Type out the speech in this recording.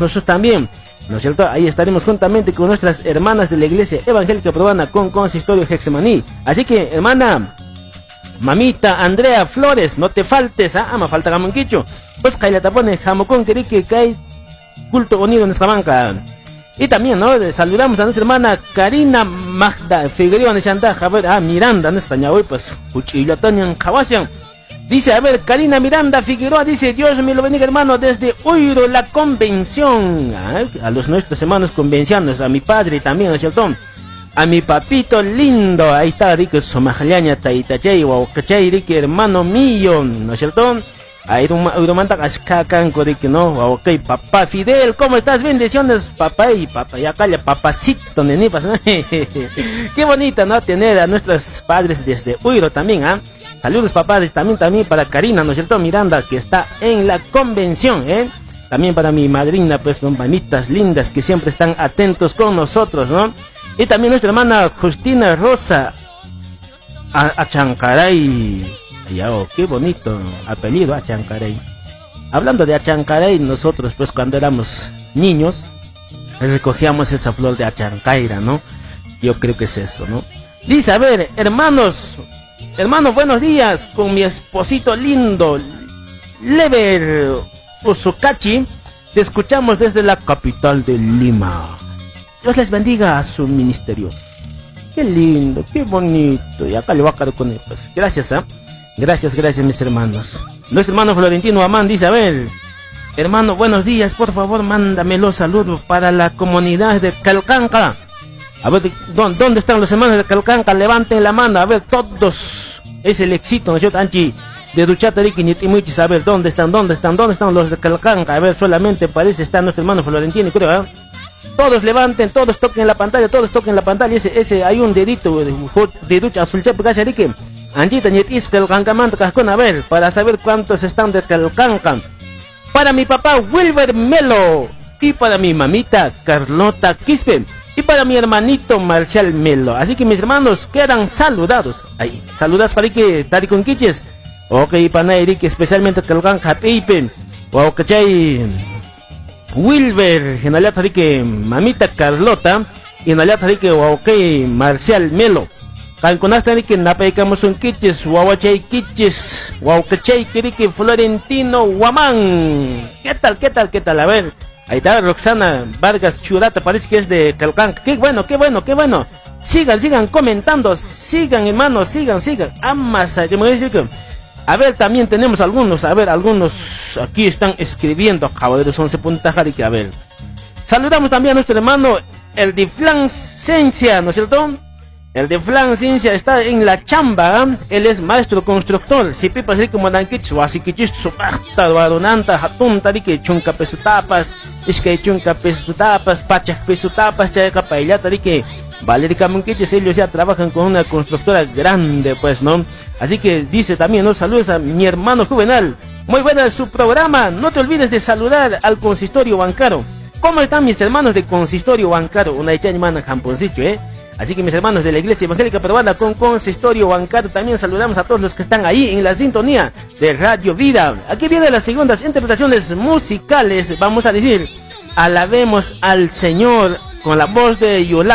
nosotros también, ¿no es cierto? Ahí estaremos juntamente con nuestras hermanas de la Iglesia Evangélica Peruana con Consistorio Getsemaní. Así que, hermana, mamita Andrea Flores, no te faltes, me falta gamonquicho. Pues cae la pone jamocón que cae culto unido en Escamanca. Y también, ¿no? Saludamos a nuestra hermana Karina Magda Figueroa de Chantaja, a ver, Miranda en España, hoy pues, cuchillo Toñan Jawasian. Dice, a ver, Karina Miranda Figueroa, dice, Dios me lo bendiga, hermano, desde Uiro, la convención. A los nuestros hermanos convencianos, a mi padre también, ¿no es cierto? A mi papito lindo, ahí está, rico, somajallaña, taitachay, guaucachay, rico, hermano mío, ¿no es cierto? Ahí manda cascacan, no, ok, papá Fidel, ¿cómo estás? Bendiciones, papá, y papá, ya calla, papacito, nenipas, ¿no? Qué bonito, ¿no? Tener a nuestros padres desde Uiro también, Saludos, papá, también para Karina, ¿no es cierto? Miranda, que está en la convención, También para mi madrina, pues, mamitas lindas que siempre están atentos con nosotros, ¿no? Y también nuestra hermana Justina Rosa Achancaray. Qué bonito apellido, Achancaray. Hablando de Achancaray, nosotros, pues, cuando éramos niños, recogíamos esa flor de Achancaira, ¿no? Yo creo que es eso, ¿no? Dice, a ver, hermanos, buenos días, con mi esposito lindo, Lever Usucachi, te escuchamos desde la capital de Lima. Dios les bendiga a su ministerio. Qué lindo, qué bonito. Y acá le voy a quedar con él, pues. Gracias, Gracias, mis hermanos. Nuestro hermano Florentino Amán dice, a ver, hermano, buenos días, por favor, mándame los saludos para la comunidad de Calcanca. A ver, ¿dónde están los hermanos de Calcanca? Levanten la mano, a ver, todos. Es el éxito, ¿no es cierto? Anchi, de Duchatariki, Nitimuchis, a ver, ¿dónde están los de Calcanca? A ver, solamente parece estar nuestro hermano Florentino, creo, Todos levanten, todos toquen la pantalla, ese hay un dedito, deducha azul chepe cachariki. Anjita Nietis Calcancamanta Cascón, a ver, para saber cuántos están de Calcanca. Para mi papá Wilber Melo, y para mi mamita Carlota Quispe, y para mi hermanito Marcial Melo. Así que mis hermanos quedan saludados. Ahí, saludas para que Taricon Quiches. Ok, para Eric, especialmente Calcanca Pipen. O cachay Wilber, en allá que mamita Carlota, y en allá que ok, Marcial Melo. Calconasta que napaicamos un quiches, guawachay quiches, guaucachay que Florentino Guamán. ¿Qué tal? A ver, ahí está Roxana Vargas Churata, parece que es de Calcanca. Qué bueno. Sigan comentando, sigan, hermanos, sigan. A ver, también tenemos algunos aquí están escribiendo, caballeros 11 puntajas, que a ver. Saludamos también a nuestro hermano, el de Flancencia, ¿no es cierto? El de Flancencia está en la chamba, él es maestro constructor. Si pipas así como Danquich, o así que chisto, basta, donanta, hatunta, que chunca pesutapas, es que chunca pesutapas, pachas pesutapas, chayaca paillata, que Valerica Monquiches, ellos ya trabajan con una constructora grande, pues, ¿no? Así que dice también, ¿no? Saludos a mi hermano Juvenal. Muy buena su programa. No te olvides de saludar al Consistorio Huancaru. ¿Cómo están mis hermanos de Consistorio Huancaru? Una hecha hermana Jamponcito, Así que mis hermanos de la Iglesia Evangélica Peruana con Consistorio Huancaru, también saludamos a todos los que están ahí en la sintonía de Radio Vida. Aquí vienen las segundas interpretaciones musicales. Vamos a decir, alabemos al Señor con la voz de Yolanda.